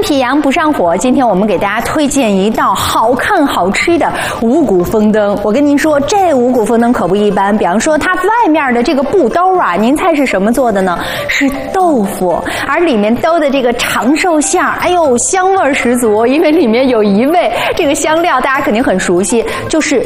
皮羊不上火，今天我们给大家推荐一道好看好吃的五谷丰登。我跟您说，这五谷丰登可不一般。比方说，它外面的这个布兜啊，您猜是什么做的呢？是豆腐，而里面兜的这个长寿馅儿，哎呦，香味十足。因为里面有一味这个香料，大家肯定很熟悉，就是